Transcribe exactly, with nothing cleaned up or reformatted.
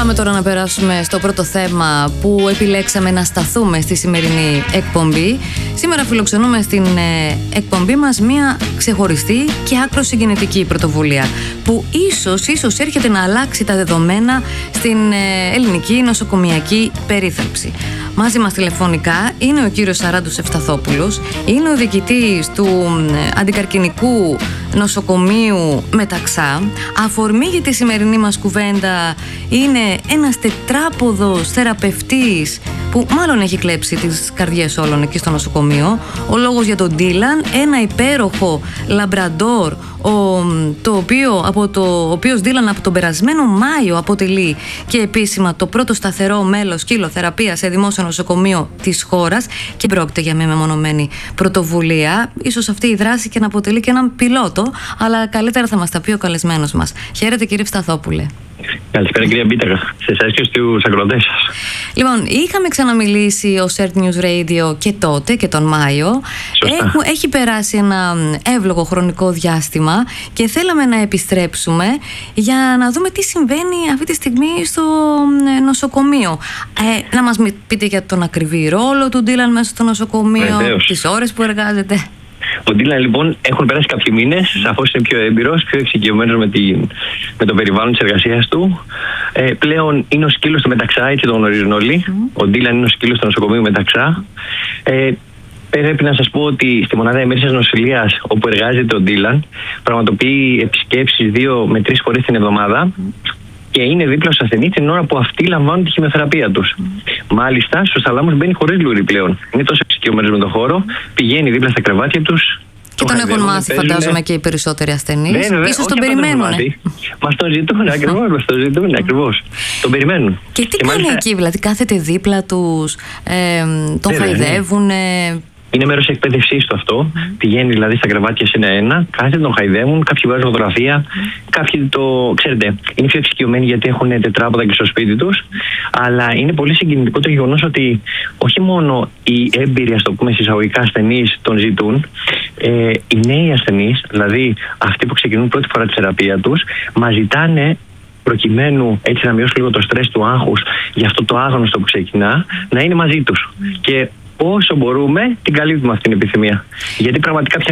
Πάμε τώρα να περάσουμε στο πρώτο θέμα που επιλέξαμε να σταθούμε στη σημερινή εκπομπή. Σήμερα φιλοξενούμε στην εκπομπή μας μια ξεχωριστή και άκρως συγκινητική πρωτοβουλία που ίσως, ίσως έρχεται να αλλάξει τα δεδομένα στην ελληνική νοσοκομιακή περίθαλψη. Μαζί μας τηλεφωνικά είναι ο κύριος Σαράντος Ευσταθόπουλος, είναι ο διοικητής του Αντικαρκινικού Νοσοκομείου Μεταξά. Αφορμή για τη σημερινή μας κουβέντα είναι ένας τετράποδος θεραπευτής που μάλλον έχει κλέψει τις καρδιές όλων εκεί στο νοσοκομείο. Ο λόγος για τον Ντίλαν, ένα υπέροχο λαμπραντόρ, ο, το οποίο, από το οποίος Ντίλαν από τον περασμένο Μάιο αποτελεί και επίσημα το πρώτο σταθερό μέλος σκυλοθεραπείας σε δημόσιο νοσοκομείο της χώρας και πρόκειται για μια μεμονωμένη πρωτοβουλία. Ίσως αυτή η δράση και να αποτελεί και έναν πιλότο, αλλά καλύτερα θα μας τα πει ο καλεσμένος μας. Χαίρετε κύριε Ευσταθόπουλε. Καλησπέρα κυρία Μπίταγα, σε εσάς και στους ακροατές σας. Λοιπόν, είχαμε ξαναμιλήσει ο Cert News Radio και τότε και τον Μάιο. Έχω, έχει περάσει ένα εύλογο χρονικό διάστημα και θέλαμε να επιστρέψουμε για να δούμε τι συμβαίνει αυτή τη στιγμή στο νοσοκομείο. Ε, να μας πείτε για τον ακριβή ρόλο του Ντίλαν μέσα στο νοσοκομείο, Βεβαίως. τις ώρες που εργάζεται. Ο Ντίλαν λοιπόν έχουν περάσει κάποιοι μήνες, σαφώς είναι πιο έμπειρος, πιο εξοικειωμένος με, με το περιβάλλον της εργασίας του. Ε, πλέον είναι ο σκύλος του Μεταξά, έτσι τον γνωρίζουν όλοι. Mm. Ο Ντίλαν είναι ο σκύλος του νοσοκομείου Μεταξά. Ε, πρέπει να σας πω ότι στη μονάδα ημέρησιας νοσηλείας όπου εργάζεται ο Ντίλαν πραγματοποιεί επισκέψεις δύο με τρεις φορές την εβδομάδα. Mm. Και είναι δίπλα στους ασθενείς την ώρα που αυτοί λαμβάνουν τη χημειοθεραπεία τους. Mm. Μάλιστα, στους θαλάμους μπαίνει χωρίς λουρί πλέον. Είναι τόσο εξοικειωμένος με τον χώρο, πηγαίνει δίπλα στα κρεβάτια τους. Και τον έχουν μάθει, φαντάζομαι, και οι περισσότεροι ασθενείς. Ναι, ίσως τον περιμένουν. Μας τον ζητούν ακριβώς, μας τον ζητούν ακριβώς. Τον περιμένουν. Και τι και κάνει μάλιστα... εκεί, δηλαδή κάθεται δίπλα τους, ε, τον ναι, χαϊδεύουν. Ναι. Είναι μέρος της εκπαίδευσής του αυτό. Mm. Πηγαίνει δηλαδή στα κρεβάτια σε ένα-ένα, κάθεται, τον χαϊδεύουν, κάποιοι βγάζουν φωτογραφία, mm. κάποιοι το. Ξέρετε, είναι πιο εξοικειωμένοι γιατί έχουν τετράποδα και στο σπίτι τους. Αλλά είναι πολύ συγκινητικό το γεγονός ότι όχι μόνο οι έμπειροι, ας το πούμε εισαγωγικά, ασθενείς τον ζητούν, ε, οι νέοι ασθενείς, δηλαδή αυτοί που ξεκινούν πρώτη φορά τη θεραπεία τους, μας ζητάνε προκειμένου έτσι να μειώσουν λίγο το στρες του άγχους για αυτό το άγνωστο που ξεκινά, να είναι μαζί τους. Mm. Και όσο μπορούμε, την καλύπτουμε αυτή την επιθυμία. Γιατί πραγματικά πια